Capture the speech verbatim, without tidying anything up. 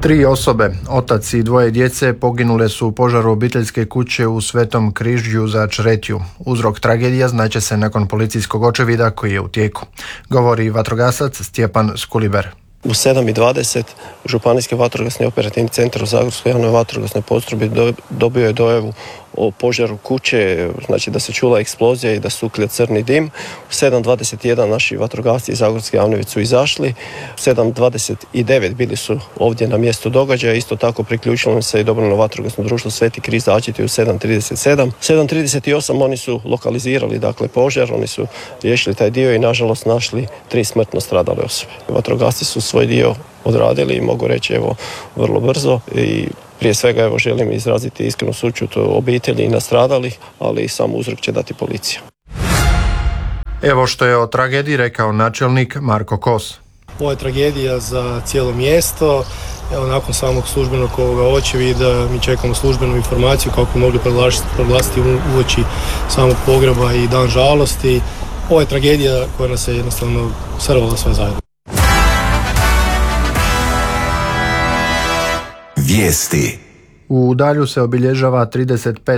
Tri osobe, otac i dvoje djece, poginule su u požaru obiteljske kuće u Svetom Križđu za Čretju. Uzrok tragedija znaće se nakon policijskog očevida koji je u tijeku, govori vatrogasac Stjepan Skuliber. U sedam i dvadeset Županijski vatrogasni operativni centar u Zagorskoj javnoj vatrogasnoj postrojbi dobio je dojavu o požaru kuće, znači da se čula eksplozija i da suklja crni dim. U sedam dvadeset jedan naši vatrogasci iz Zagorske javne su izašli. U sedam dvadeset devet bili su ovdje na mjestu događaja. Isto tako priključilo nam se i dobrovoljno vatrogasno društvo Sveti Križ Začeti u sedam trideset sedam. sedam trideset osam oni su lokalizirali dakle požar, oni su riješili taj dio i nažalost našli tri smrtno stradale osobe. Vatrogasci su svoj dio odradili i mogu reći evo vrlo brzo i prije svega evo želim izraziti iskrenu sućut obitelji i nastradalih, ali i sam uzrok će dati policija. Evo što je o tragediji rekao načelnik Marko Kos. Ovo je tragedija za cijelo mjesto. Evo, nakon samog službenog ovoga očevida mi čekamo službenu informaciju kako bi mogli proglasiti uoči samog pogreba i dan žalosti. Ovo je tragedija koja nas je jednostavno srvala sve zajedno. Vijesti. U Dalju se obilježava trideset peta